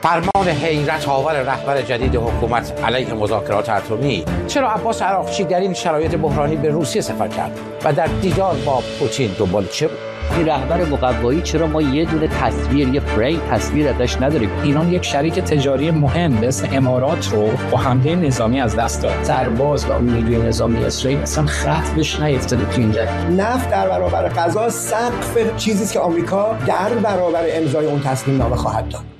فرمان حیرت آور رهبر جدید حکومت علیه مذاکرات اتمی. چرا عباس عراقچی در این شرایط بحرانی به روسیه سفر کرد و در دیدار با پوتین دنبال چه بود؟ این رهبر مقوایی چرا ما یه دونه تصویر، یه فریم تصویر ازش نداریم؟ ایران یک شریک تجاری مهم به اسم امارات رو با حمله نظامی از دست داد. سرباز و نیروی نظامی اسرائیل اصلا خط بهش نیفتاده تو این جنگ. نفت در برابر غذا سقف چیزی است که آمریکا در برابر امضای اون تسلیم نامه خواهد داد.